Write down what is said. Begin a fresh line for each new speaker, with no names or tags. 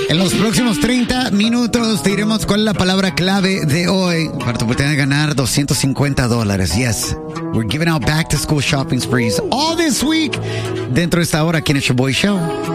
En los próximos 30 minutos te diremos cuál es la palabra clave de hoy para tu oportunidad de ganar $250. Yes, we're giving out back to school shopping sprees all this week dentro de esta hora aquí en el Show Boy Show.